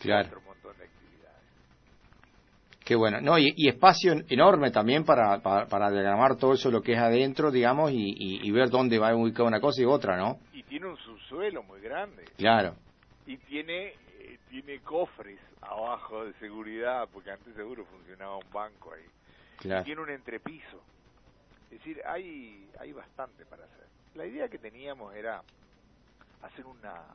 Claro. Otro montón de actividades. Qué bueno. No, y espacio enorme también para diagramar todo eso, lo que es adentro, digamos, y ver dónde va a ubicar una cosa y otra, ¿no? Y tiene un subsuelo muy grande. Claro. Y tiene cofres abajo de seguridad, porque antes seguro funcionaba un banco ahí. Claro. Y tiene un entrepiso. Es decir, hay bastante para hacer. La idea que teníamos era hacer una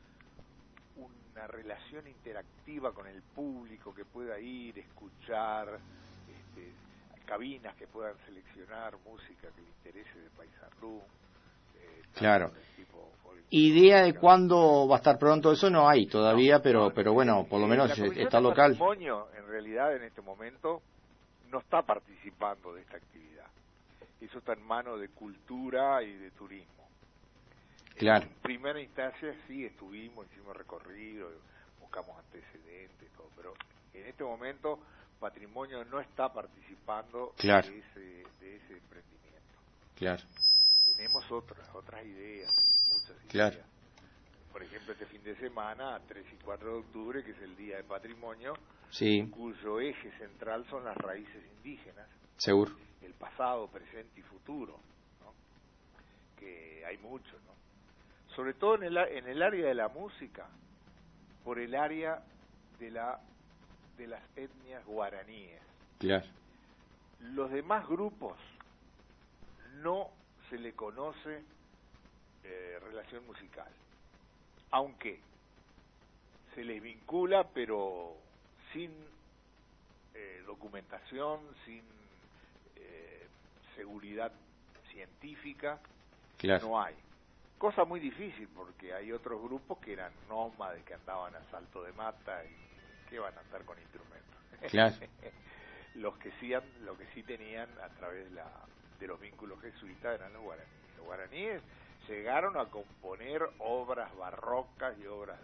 relación interactiva con el público, que pueda ir, escuchar, cabinas que puedan seleccionar música que le interese de Paysandú. Claro. ¿Idea de cuándo va a estar pronto? Eso no hay todavía, pero bueno, por lo menos está local. La Patrimonio, en realidad, en este momento, no está participando de esta actividad. Eso está en manos de Cultura y de Turismo. Claro. En primera instancia sí hicimos recorrido, buscamos antecedentes, todo, pero en este momento Patrimonio no está participando claro. de ese emprendimiento. Claro. Tenemos otras ideas, muchas ideas. Claro. Por ejemplo, este fin de semana, 3 y 4 de octubre, que es el Día de Patrimonio, sí. cuyo eje central son las raíces indígenas. Seguro. El pasado, presente y futuro, ¿no? Que hay mucho, ¿no? Sobre todo en el área de la música, por el área de las etnias guaraníes. Claro. Los demás grupos no se le conoce relación musical, aunque se les vincula, pero sin documentación, sin seguridad científica, claro. no hay. Cosa muy difícil, porque hay otros grupos que eran nómades, que andaban a salto de mata y que van a andar con instrumentos. Claro. Lo que sí tenían a través de los vínculos jesuitas eran los guaraníes. Los guaraníes llegaron a componer obras barrocas y obras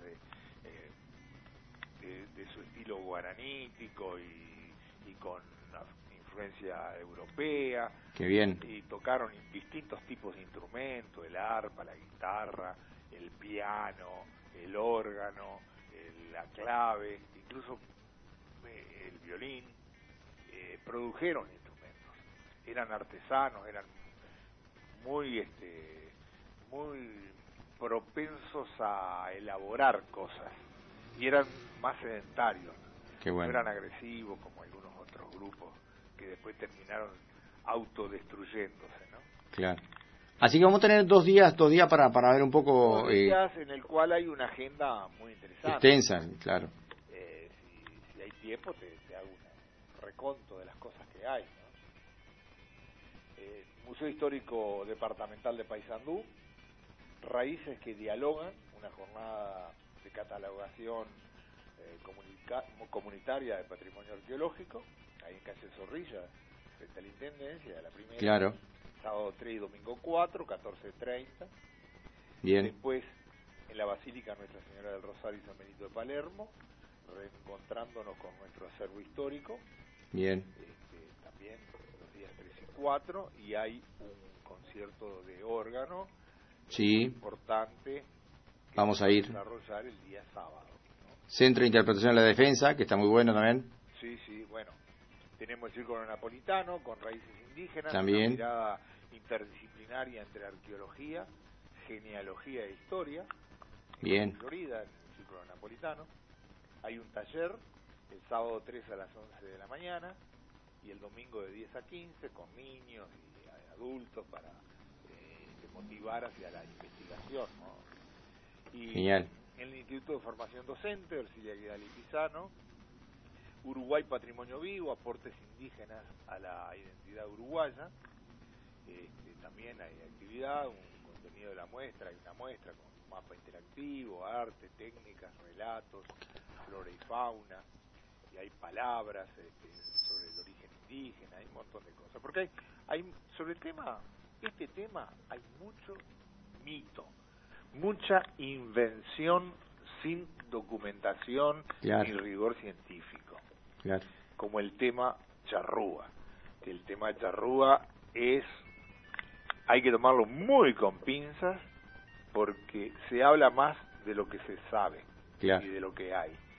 de su estilo guaranítico y con influencia europea. Qué bien. Y tocaron distintos tipos de instrumentos, el arpa, la guitarra, el piano, el órgano, la clave, incluso el violín. Produjeron instrumentos, eran artesanos, eran muy propensos a elaborar cosas y eran más sedentarios. Qué bueno. No eran agresivos como algunos otros grupos que después terminaron autodestruyéndose, ¿no? Claro. Así que vamos a tener dos días para ver un poco... 2 días en el cual hay una agenda muy interesante. Extensa, claro. Si hay tiempo te hago un reconto de las cosas que hay, ¿no? Museo Histórico Departamental de Paysandú, Raíces que Dialogan, una jornada de catalogación comunitaria de patrimonio arqueológico, ahí en calle Zorrilla, frente a la Intendencia, de la primera. Claro. Sábado 3 y domingo 4, 14:30. Bien. Después, en la Basílica Nuestra Señora del Rosario y San Benito de Palermo, reencontrándonos con nuestro acervo histórico. Bien. También los días 3 y 4, y hay un concierto de órgano sí. importante. Vamos a ir. Desarrollar el día sábado, ¿no? Centro de Interpretación de la Defensa, que está muy bueno también. Sí, bueno. Tenemos el Círculo Napolitano, con raíces indígenas, también. Una mirada interdisciplinaria entre arqueología, genealogía e historia. Bien. En Florida, en el Círculo Napolitano. Hay un taller, el sábado 3 a las 11 de la mañana, y el domingo de 10 a 15, con niños y adultos para motivar hacia la investigación, ¿no? Y genial. En el Instituto de Formación Docente, Ercilia Guidal y Pisano, Uruguay Patrimonio Vivo, aportes indígenas a la identidad uruguaya. También hay actividad, un contenido de la muestra, hay una muestra con un mapa interactivo, arte, técnicas, relatos, flora y fauna, y hay palabras sobre el origen indígena, hay un montón de cosas. Porque hay sobre este tema hay mucho mito, mucha invención sin documentación claro. ni rigor científico. Claro. Como el tema charrúa, que el tema charrúa hay que tomarlo muy con pinzas, porque se habla más de lo que se sabe, claro. y de lo que hay.